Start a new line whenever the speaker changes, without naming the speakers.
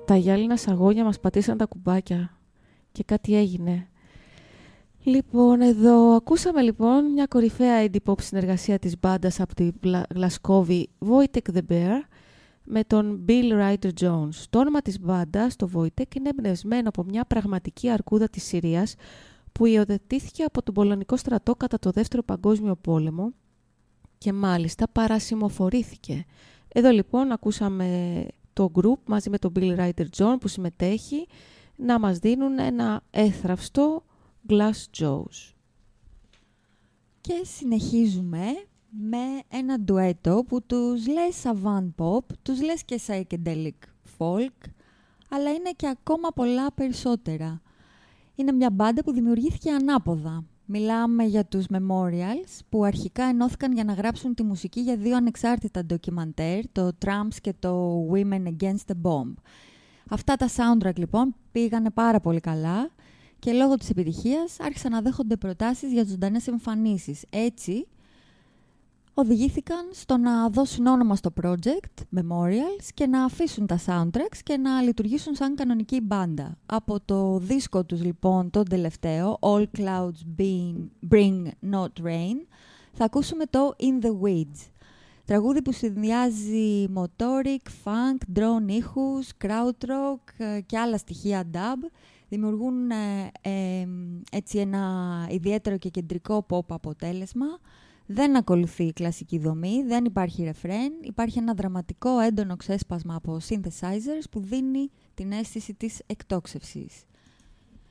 Τα γυάλινα σαγόνια μας πατήσαν τα κουμπάκια και κάτι έγινε. Λοιπόν, εδώ ακούσαμε λοιπόν μια κορυφαία indie pop συνεργασία της μπάντας από τη Γλασκόβη, Wojtek the Bear, με τον Bill Ryder Jones. Το όνομα της μπάντας, το Wojtek, είναι εμπνευσμένο από μια πραγματική αρκούδα της Συρίας που υιοθετήθηκε από τον Πολωνικό στρατό κατά το Δεύτερο Παγκόσμιο Πόλεμο και μάλιστα παρασημοφορήθηκε. Εδώ λοιπόν ακούσαμε το group μαζί με τον Bill Ryder Jones που συμμετέχει να μας δίνουν ένα έθραυστο Glass Jaws.
Και συνεχίζουμε με ένα ντουέτο που τους λες savant pop, τους λες και psychedelic folk, αλλά είναι και ακόμα πολλά περισσότερα. Είναι μια μπάντα που δημιουργήθηκε ανάποδα. Μιλάμε για τους Memorials, που αρχικά ενώθηκαν για να γράψουν τη μουσική για 2 ανεξάρτητα ντοκιμαντέρ, το Tramps και το Women Against the Bomb. Αυτά τα soundtrack λοιπόν πήγανε πάρα πολύ καλά και λόγω της επιτυχίας άρχισαν να δέχονται προτάσεις για ζωντανές εμφανίσεις. Έτσι, οδηγήθηκαν στο να δώσουν όνομα στο project, Memorials, και να αφήσουν τα soundtracks και να λειτουργήσουν σαν κανονική μπάντα. Από το δίσκο τους λοιπόν, τον τελευταίο, All Clouds Bring Not Rain, θα ακούσουμε το In the Weeds. Τραγούδι που συνδυάζει motoric, funk, drone ήχους, krautrock και άλλα στοιχεία dub. Δημιουργούν έτσι ένα ιδιαίτερο και κεντρικό pop αποτέλεσμα. Δεν ακολουθεί η κλασική δομή, δεν υπάρχει ρεφρέν, υπάρχει ένα δραματικό έντονο ξέσπασμα από synthesizers που δίνει την αίσθηση της εκτόξευσης.